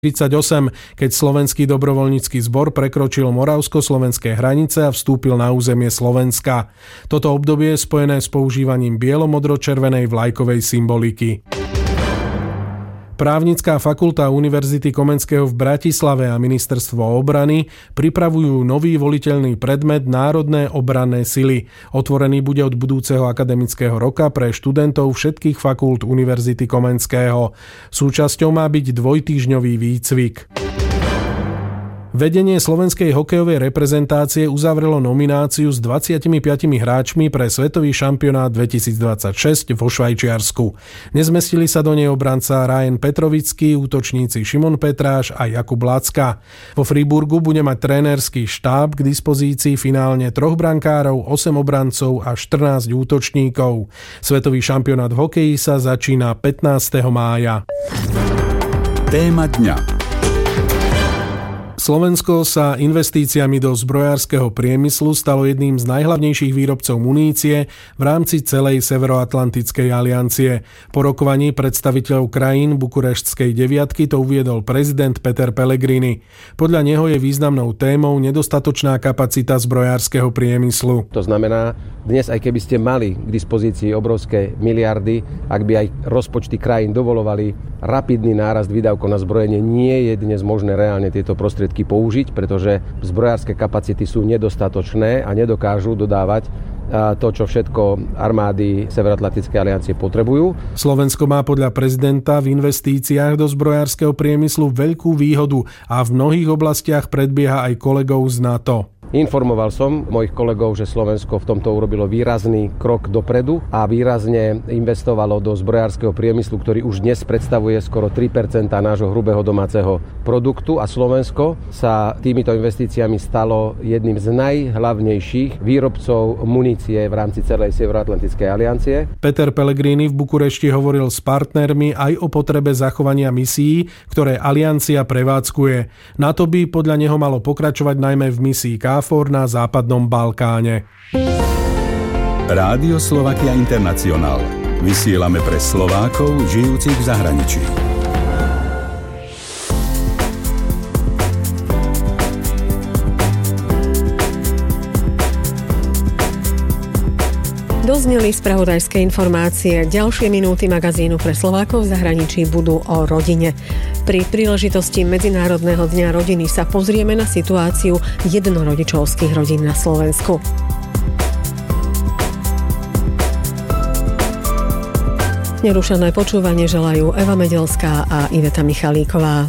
keď slovenský dobrovoľnícky zbor prekročil moravsko-slovenské hranice a vstúpil na územie Slovenska. Toto obdobie je spojené s používaním bielo-modro-červenej vlajkovej symboliky. Právnická fakulta Univerzity Komenského v Bratislave a Ministerstvo obrany pripravujú nový voliteľný predmet Národné obranné sily. Otvorený bude od budúceho akademického roka pre študentov všetkých fakult Univerzity Komenského. Súčasťou má byť dvojtýždňový výcvik. Vedenie slovenskej hokejovej reprezentácie uzavrelo nomináciu s 25 hráčmi pre svetový šampionát 2026 vo Švajčiarsku. Nezmestili sa do nej obranca Ryan Petrovický, útočníci Šimon Petráš a Jakub Lacka. Vo Friburgu bude mať trénerský štáb k dispozícii finálne 3 brankárov, 8 obrancov a 14 útočníkov. Svetový šampionát v hokeji sa začína 15. mája. Téma dňa. Slovensko sa investíciami do zbrojárskeho priemyslu stalo jedným z najhlavnejších výrobcov munície v rámci celej Severoatlantickej aliancie. Po rokovaní predstaviteľov krajín Bukureštskej deviatky to uviedol prezident Peter Pellegrini. Podľa neho je významnou témou nedostatočná kapacita zbrojárskeho priemyslu. To znamená, dnes aj keby ste mali k dispozícii obrovské miliardy, ak by aj rozpočty krajín dovolovali rapidný nárast výdavkov na zbrojenie, nie je dnes možné reálne tieto prostriedky použiť, pretože zbrojárske kapacity sú nedostatočné a nedokážu dodávať to, čo všetko armády Severoatlantickej aliancie potrebujú. Slovensko má podľa prezidenta v investíciách do zbrojárskeho priemyslu veľkú výhodu a v mnohých oblastiach predbieha aj kolegov z NATO. Informoval som mojich kolegov, že Slovensko v tomto urobilo výrazný krok dopredu a výrazne investovalo do zbrojárskeho priemyslu, ktorý už dnes predstavuje skoro 3% nášho hrubého domáceho produktu a Slovensko sa týmito investíciami stalo jedným z najhlavnejších výrobcov munície v rámci celej Severoatlantickej aliancie. Peter Pellegrini v Bukurešti hovoril s partnermi aj o potrebe zachovania misií, ktoré aliancia prevádzkuje. NATO by podľa neho malo pokračovať najmä v misii KFOR na západnom Balkáne. Rádio Slovakia International. Vysielame pre Slovákov žijúcich v zahraničí. Dozneli spravodajské informácie. Ďalšie minúty magazínu pre Slovákov v zahraničí budú o rodine. Pri príležitosti Medzinárodného dňa rodiny sa pozrieme na situáciu jednorodičovských rodín na Slovensku. Nerušené počúvanie želajú Eva Medelská a Iveta Michalíková.